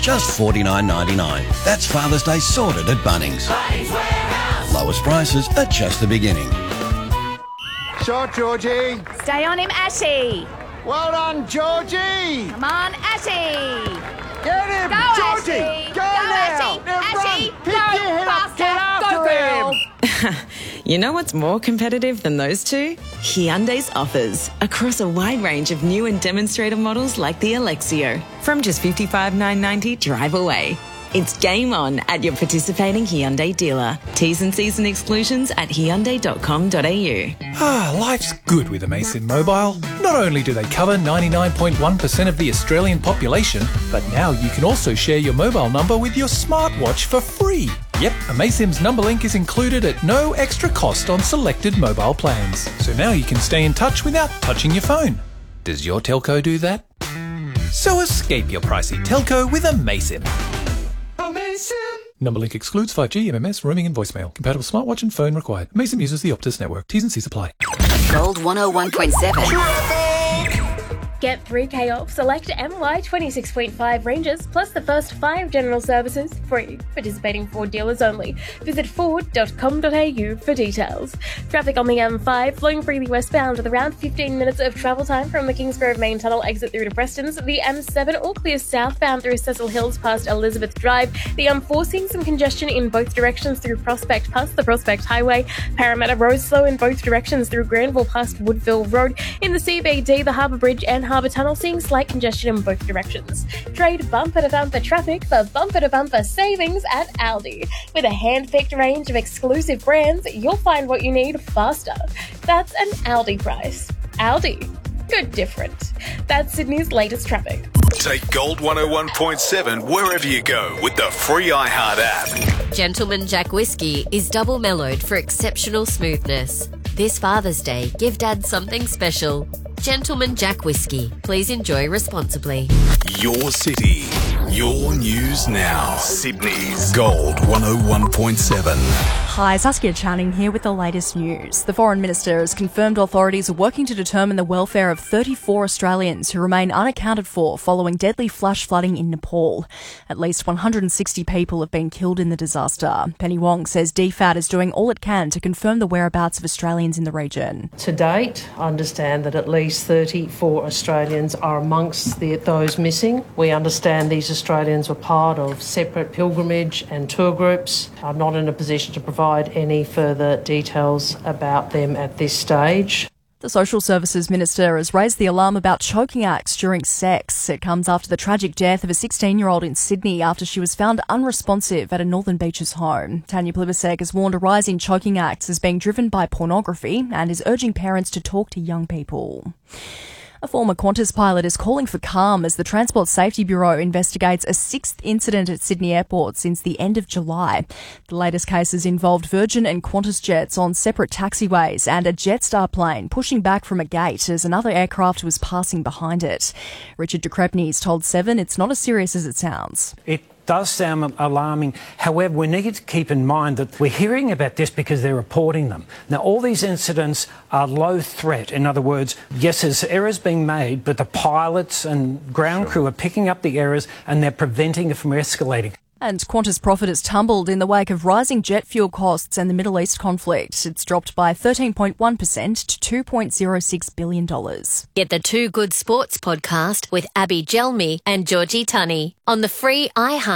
just $49.99. That's Father's Day sorted at Bunnings. Bunnings Warehouse. Lowest prices are just the beginning. Shot, Georgie. Stay on him, Ashy. Well done, Georgie. Come on, Ashy. Get him, Go, Georgie. Ashy. Go now. Ashy. Now Ashy. run. Pick Go, your head up. faster. Get after Go, girl. him. You know what's more competitive than those two? Hyundai's offers across a wide range of new and demonstrator models like the Alexio. From just $55,990 drive away. It's game on at your participating Hyundai dealer. T's and C's and exclusions at hyundai.com.au. Life's good with Amaysim Mobile. Not only do they cover 99.1% of the Australian population, but now you can also share your mobile number with your smartwatch for free. Yep, Amaysim's number link is included at no extra cost on selected mobile plans. So now you can stay in touch without touching your phone. Does your telco do that? So escape your pricey telco with Amaysim. Number link excludes 5G, MMS, roaming and voicemail. Compatible smartwatch and phone required. Amaysim uses the Optus network. T's and C's apply. Gold 101.7. Get 3K off select MY 26.5 ranges plus the first 5 general services free. Participating Ford dealers only. Visit ford.com.au for details. Traffic on the M5 flowing freely westbound with around 15 minutes of travel time from the Kingsgrove main tunnel exit through to Prestons. The M7 all clear southbound through Cecil Hills past Elizabeth Drive. The M4 seeing some congestion in both directions through Prospect past the Prospect Highway. Parramatta Road slow in both directions through Granville past Woodville Road. In the CBD, the Harbour Bridge and Harbour Tunnel seeing slight congestion in both directions. Trade bumper-to-bumper traffic for bumper-to-bumper savings at Aldi. With a hand-picked range of exclusive brands, you'll find what you need faster. That's an Aldi price. Aldi. Good different. That's Sydney's latest traffic. Take Gold 101.7 wherever you go with the free iHeart app. Gentleman Jack Whiskey is double mellowed for exceptional smoothness. This Father's Day, give Dad something special. Gentleman Jack Whiskey. Please enjoy responsibly. Your city, your news now. Sydney's Gold 101.7. Hi, Saskia Channing here with the latest news. The Foreign Minister has confirmed authorities are working to determine the welfare of 34 Australians who remain unaccounted for following deadly flash flooding in Nepal. At least 160 people have been killed in the disaster. Penny Wong says DFAT is doing all it can to confirm the whereabouts of Australians in the region. To date, I understand that at least 34 Australians are amongst those missing. We understand these Australians were part of separate pilgrimage and tour groups. I'm not in a position to provide any further details about them at this stage. The Social Services Minister has raised the alarm about choking acts during sex. It comes after the tragic death of a 16-year-old in Sydney after she was found unresponsive at a Northern Beaches home. Tanya Plibersek has warned a rise in choking acts is being driven by pornography and is urging parents to talk to young people. A former Qantas pilot is calling for calm as the Transport Safety Bureau investigates a 6th incident at Sydney Airport since the end of July. The latest cases involved Virgin and Qantas jets on separate taxiways and a Jetstar plane pushing back from a gate as another aircraft was passing behind it. Richard de Crespigny's told Seven it's not as serious as it sounds. It does sound alarming. However, we need to keep in mind that we're hearing about this because they're reporting them. Now, all these incidents are low threat. In other words, yes, there's errors being made, but the pilots and ground crew are picking up the errors and they're preventing it from escalating. And Qantas profit has tumbled in the wake of rising jet fuel costs and the Middle East conflict. It's dropped by 13.1% to $2.06 billion. Get the Two Good Sports podcast with Abby Gelmi and Georgie Tunney on the free iHeart